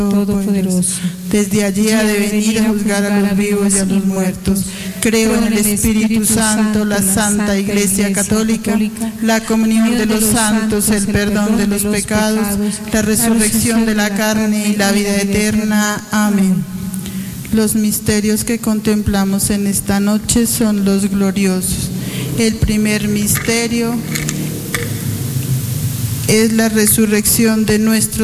Todopoderoso. Desde allí ha de venir a juzgar a los vivos y a los muertos. Creo en el Espíritu Santo, la Santa Iglesia Católica, la comunión de los santos, el perdón de los pecados, la resurrección de la carne y la vida eterna. Amén. Los misterios que contemplamos en esta noche son los gloriosos. El primer misterio es la resurrección de nuestro